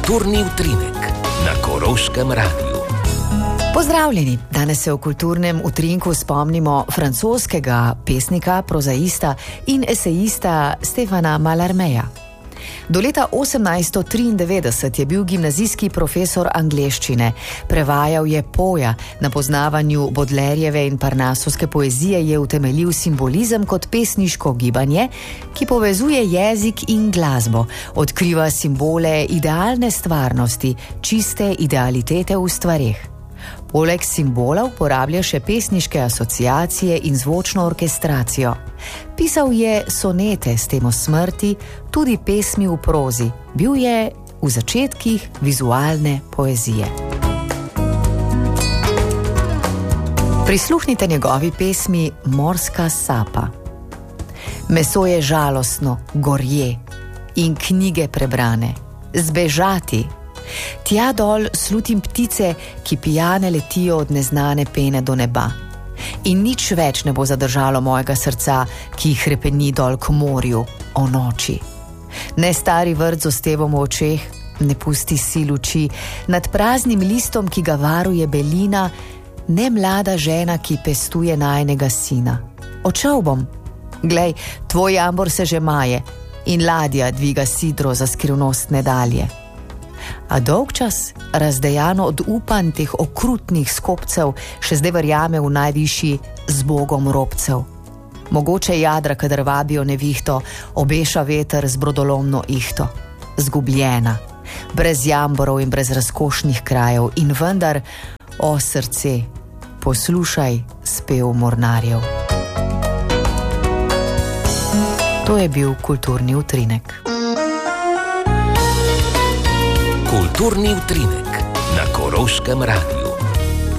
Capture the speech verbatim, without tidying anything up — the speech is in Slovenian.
Kulturni utrinek na Koroškem radiju. Pozdravljeni! Danes se v kulturnem utrinku spomnimo francoskega pesnika, prozaista in esejista Stefana Mallarméja. Do leta osemnajststo triindevetdeset je bil gimnazijski profesor angleščine. Prevajal je Poja, na poznavanju Baudelaireove in Parnasovske poezije je utemeljil simbolizem kot pesniško gibanje, ki povezuje jezik in glasbo, odkriva simbole idealne stvarnosti, čiste idealitete v stvareh. Poleg simbola uporablja še pesniške asociacije in zvočno orkestracijo. Pisal je sonete s temo smrti, tudi pesmi v prozi. Bil je v začetkih vizualne poezije. Prisluhnite njegovi pesmi Morska sapa. Meso je žalostno, gorje in knjige prebrane. Zbežati. Tja dol slutim ptice, ki pijane letijo od neznane pene do neba. In nič več ne bo zadržalo mojega srca, ki hrepeni dol k morju o noči. Ne stari vrt z ostevom v očeh, ne pusti si luči nad praznim listom, ki ga varuje belina, ne mlada žena, ki pestuje najnega sina. Odšel bom. Glej, tvoj jambor se že maje in ladja dviga sidro za skrivnostne dalje. A dolgčas, razdejano od upanj teh okrutnih skopcev, še zdaj verjame v najvišji zbogom robcev. Mogoče jadra, kadar vabijo nevihto, obeša veter z brodolomno ihto. Zgubljena, brez jamborov in brez razkošnih krajev in vendar, o srce, poslušaj spev mornarjev. To je bil kulturni utrinek. Kulturni utrinek na Koroškem radiju.